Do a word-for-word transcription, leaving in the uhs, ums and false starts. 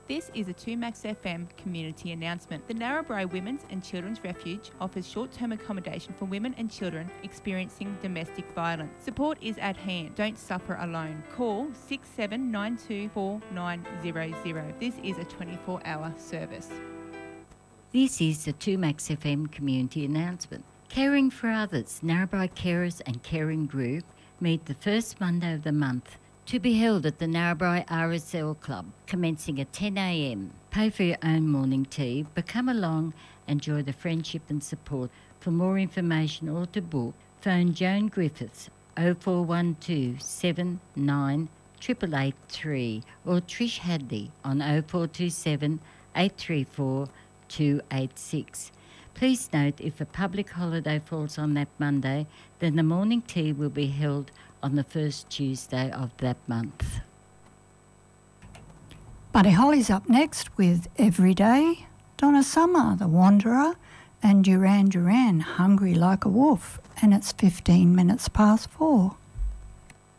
This is a two Max F M community announcement. The Narrabri Women's and Children's Refuge offers short-term accommodation for women and children experiencing domestic violence. Support is at hand. Don't suffer alone. Call six seven nine two four nine zero zero. This is a twenty-four hour service. This is the two Max F M community announcement. Caring for Others, Narrabri Carers and Caring Group meet the first Monday of the month to be held at the Narrabri R S L Club, commencing at ten a m. Pay for your own morning tea, but come along and enjoy the friendship and support. For more information or to book, phone Joan Griffiths oh four one two seven nine eight eight eight three or Trish Hadley on oh four two seven eight three four two eight six. Please note, if a public holiday falls on that Monday, then the morning tea will be held on the first Tuesday of that month. Buddy Holly's up next with Everyday, Donna Summer, The Wanderer, and Duran Duran, Hungry Like a Wolf, and it's fifteen minutes past four.